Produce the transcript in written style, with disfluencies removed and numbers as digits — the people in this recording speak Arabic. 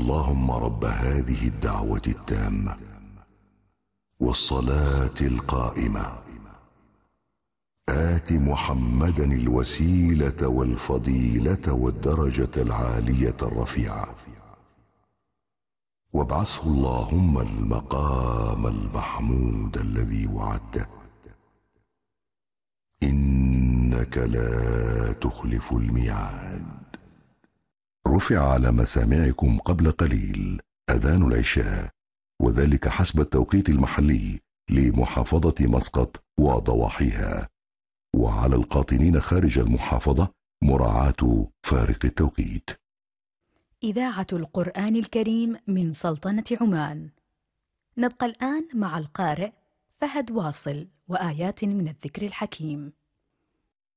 اللهم رب هذه الدعوة التامة والصلاة القائمة آت محمدا الوسيلة والفضيلة والدرجة العالية الرفيعة وابعثه اللهم المقام المحمود الذي وعدته إنك لا تخلف الميعاد. رفع على مسامعكم قبل قليل أذان العشاء، وذلك حسب التوقيت المحلي لمحافظة مسقط وضواحيها، وعلى القاطنين خارج المحافظة مراعاة فارق التوقيت. إذاعة القرآن الكريم من سلطنة عمان. نبقى الآن مع القارئ فهد واصل وآيات من الذكر الحكيم.